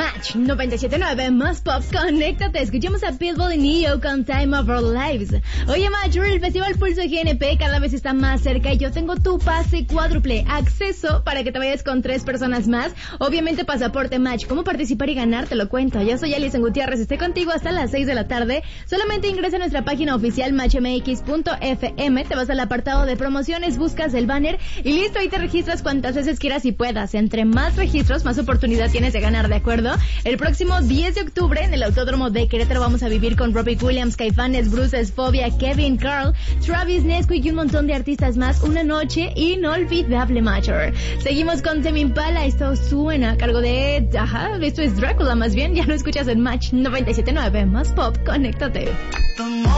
Match 97.9 más pop, conéctate. Escuchamos a Pitbull y Neo con Time of Our Lives. Oye, Match, el Festival Pulso GNP cada vez está más cerca y yo tengo tu pase cuádruple. Acceso para que te vayas con 3 personas más. Obviamente pasaporte Match. ¿Cómo participar y ganar? Te lo cuento. Yo soy Alison Gutiérrez. Esté contigo hasta las 6 de la tarde. Solamente ingresa a nuestra página oficial matchmx.fm. Te vas al apartado de promociones, buscas el banner y listo. Ahí te registras cuantas veces quieras y puedas. Entre más registros, más oportunidad tienes de ganar, ¿de acuerdo? El próximo 10 de octubre en el Autódromo de Querétaro vamos a vivir con Robbie Williams, Caifanes, Bruces, Fobia, Kevin, Carl, Travis, Nesquik y un montón de artistas más. Una noche inolvidable, Matcher. Seguimos con Tame Impala. Esto suena a cargo de... esto es Drácula más bien. Ya lo escuchas en Match 97.9 más pop. Conéctate.